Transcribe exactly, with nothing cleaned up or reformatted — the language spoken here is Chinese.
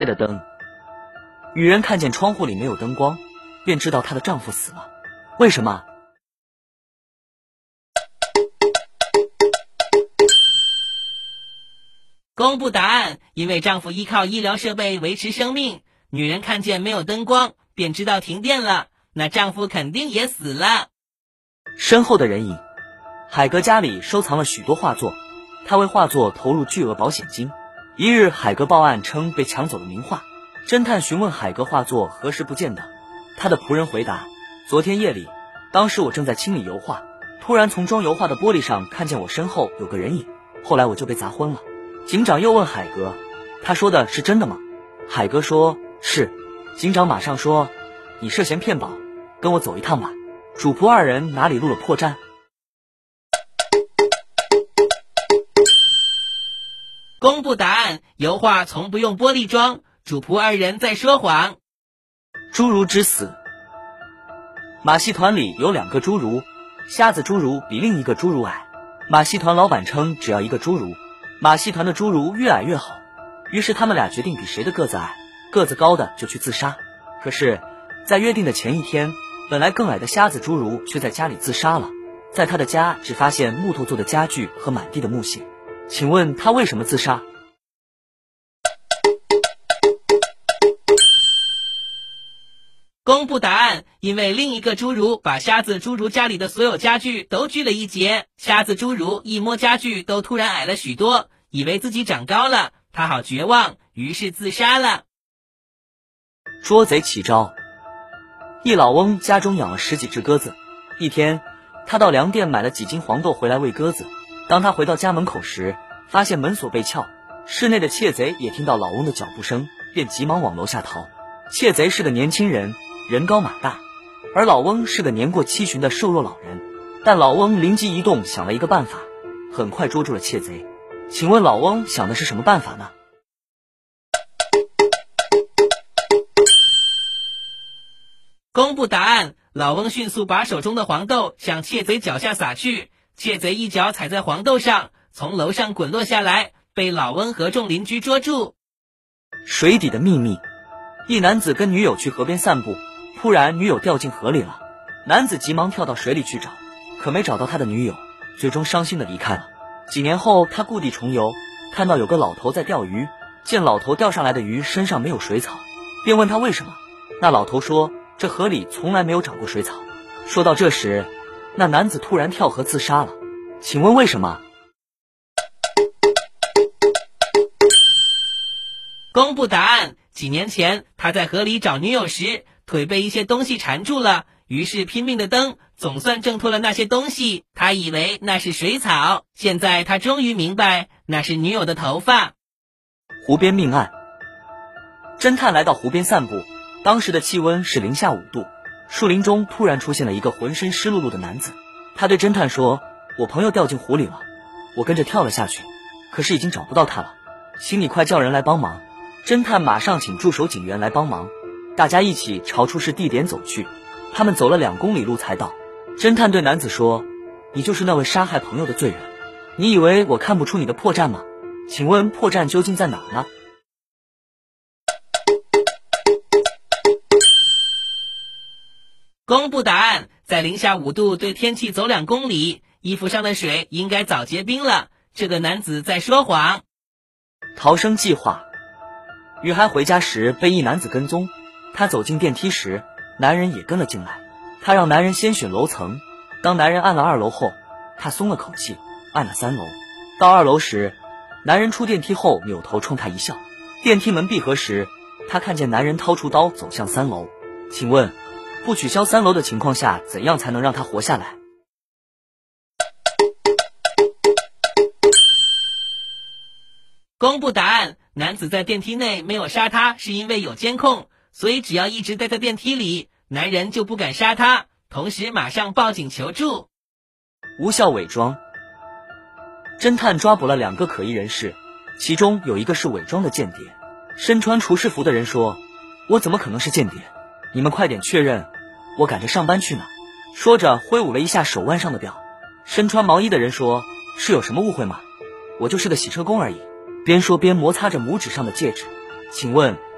的灯。女人看见窗户里没有灯光，便知道她的丈夫死了。为什么？ 公布答案，因为丈夫依靠医疗设备维持生命。女人看见没有灯光，便知道停电了，那丈夫肯定也死了。 身后的人影。海格家里收藏了许多画作，他为画作投入巨额保险金。一日，海格报案称被抢走了名画。侦探询问海格画作何时不见的，他的仆人回答：昨天夜里，当时我正在清理油画，突然从装油画的玻璃上看见我身后有个人影，后来我就被砸昏了。警长又问海格：他说的是真的吗？海格说：是。警长马上说：你涉嫌骗保，跟我走一趟吧。主仆二人哪里露了破绽？ 公布答案，油画从不用玻璃装，主仆二人在说谎。 侏儒之死。马戏团里有两个侏儒，瞎子侏儒比另一个侏儒矮。马戏团老板称只要一个侏儒，马戏团的侏儒越矮越好，于是他们俩决定比谁的个子矮，个子高的就去自杀。可是在约定的前一天，本来更矮的瞎子侏儒却在家里自杀了。在他的家只发现木头做的家具和满地的木屑，请问他为什么自杀？ 公布答案，因为另一个侏儒把瞎子侏儒家里的所有家具都锯了一截，瞎子侏儒一摸家具都突然矮了许多，以为自己长高了，他好绝望，于是自杀了。 捉贼起招。一老翁家中养了十几只鸽子，一天他到粮店买了几斤黄豆回来喂鸽子。当他回到家门口时，发现门锁被撬，室内的窃贼也听到老翁的脚步声，便急忙往楼下逃。窃贼是个年轻人，人高马大，而老翁是个年过七旬的瘦弱老人。但老翁灵机一动，想了一个办法，很快捉住了窃贼。请问老翁想的是什么办法呢？ 公布答案，老翁迅速把手中的黄豆向窃贼脚下撒去，窃贼一脚踩在黄豆上，从楼上滚落下来，被老翁和众邻居捉住。 水底的秘密。一男子跟女友去河边散步，突然女友掉进河里了，男子急忙跳到水里去找，可没找到他的女友，最终伤心的离开了。几年后，他故地重游，看到有个老头在钓鱼，见老头钓上来的鱼身上没有水草，便问他为什么。那老头说，这河里从来没有长过水草。说到这时，那男子突然跳河自杀了。请问为什么？ 公布答案，几年前他在河里找女友时，腿被一些东西缠住了，于是拼命的蹬，总算挣脱了那些东西，他以为那是水草，现在他终于明白那是女友的头发。 湖边命案。侦探来到湖边散步，当时的气温是零下五度，树林中突然出现了一个浑身湿漉漉的男子。他对侦探说，我朋友掉进湖里了，我跟着跳了下去，可是已经找不到他了，请你快叫人来帮忙。侦探马上请驻守警员来帮忙，大家一起朝出事地点走去。他们走了两公里路才到。侦探对男子说，你就是那位杀害朋友的罪人，你以为我看不出你的破绽吗？请问破绽究竟在哪儿呢？ 公布答案，在零下五度对天气走两公里，衣服上的水应该早结冰了，这个男子在说谎。 逃生计划。女孩回家时被一男子跟踪，她走进电梯时，男人也跟了进来。她让男人先选楼层，当男人按了二楼后，她松了口气，按了三楼。到二楼时，男人出电梯后扭头冲她一笑。电梯门闭合时，她看见男人掏出刀走向三楼。请问，不取消三楼的情况下，怎样才能让他活下来？ 公布答案，男子在电梯内没有杀他，是因为有监控，所以只要一直待在电梯里，男人就不敢杀他，同时马上报警求助。 无效伪装。侦探抓捕了两个可疑人士，其中有一个是伪装的间谍。身穿厨师服的人说，我怎么可能是间谍？你们快点确认，我赶着上班去呢。说着挥舞了一下手腕上的表。身穿毛衣的人说，是有什么误会吗？我就是个洗车工而已。边说边摩擦着拇指上的戒指。请问